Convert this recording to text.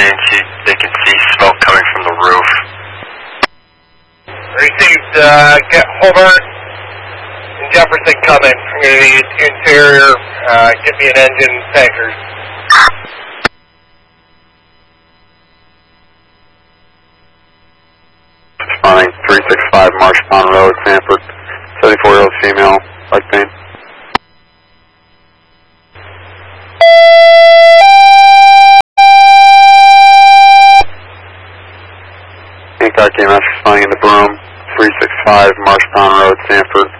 saying they can see smoke coming from the roof. Received, get Hobart and Jefferson coming. I'm going to need interior, get me an engine tankers. Responding 365 Marsh Pond Road, Sanford, 74-year-old female, leg pain. Hancock EMS responding in the Broom, 365 Marsh Pond Road, Sanford,